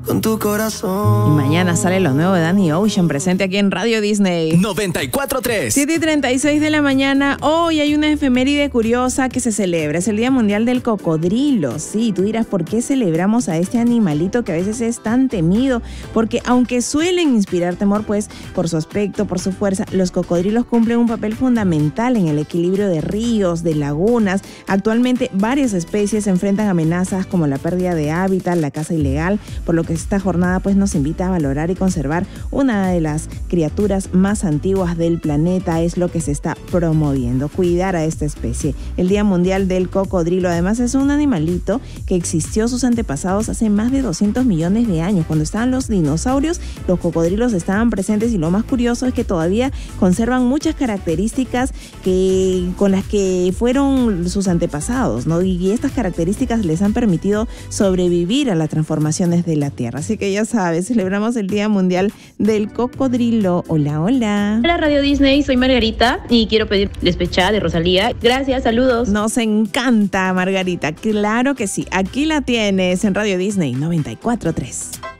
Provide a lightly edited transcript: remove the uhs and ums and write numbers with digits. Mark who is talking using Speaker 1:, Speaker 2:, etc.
Speaker 1: con tu corazón.
Speaker 2: Y mañana sale lo nuevo de Danny Ocean, presente aquí en Radio Disney.
Speaker 3: 94.3.
Speaker 2: 7:36 de la mañana. Hoy hay una efeméride curiosa que se celebra. Es el Día Mundial del Cocodrilo. Sí, tú dirás, ¿por qué celebramos a este animalito que a veces es tan temido? Porque aunque suelen inspirar temor, pues, por su aspecto, por su fuerza, los cocodrilos cumplen un papel fundamental en el equilibrio de ríos, de lagunas. Actualmente, varias especies enfrentan amenazas como la pérdida de hábitat, la caza ilegal, por lo que esta jornada pues nos invita a valorar y conservar una de las criaturas más antiguas del planeta. Es lo que se está promoviendo, cuidar a esta especie. El Día Mundial del Cocodrilo además es un animalito que existió sus antepasados hace más de 200 millones de años. Cuando estaban los dinosaurios, los cocodrilos estaban presentes y lo más curioso es que todavía conservan muchas características con las que fueron sus antepasados, ¿no? Y estas características les han permitido sobrevivir a las transformaciones de la Tierra. Así que ya sabes, celebramos el Día Mundial del Cocodrilo. Hola, hola.
Speaker 4: Hola Radio Disney, soy Margarita y quiero pedir Despechada de Rosalía. Gracias, saludos.
Speaker 2: Nos encanta, Margarita. Claro que sí. Aquí la tienes en Radio Disney 94.3.